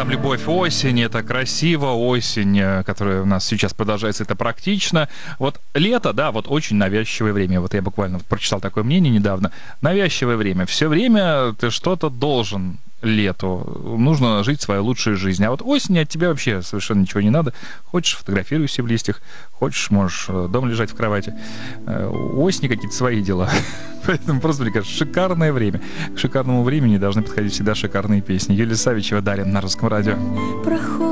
там любовь, осень, это красиво, осень, которая у нас сейчас продолжается, это практично. Вот лето, да, вот очень навязчивое время. Вот я буквально прочитал такое мнение недавно. Навязчивое время. Все время ты что-то должен лету. Нужно жить свою лучшую жизнь. А вот осень от тебя вообще совершенно ничего не надо. Хочешь, фотографируйся в листьях. Хочешь, можешь дома лежать в кровати. У осени какие-то свои дела. Поэтому просто, мне кажется, шикарное время. К шикарному времени должны подходить всегда шикарные песни. Юлия Савичева, Дарья на Русском радио.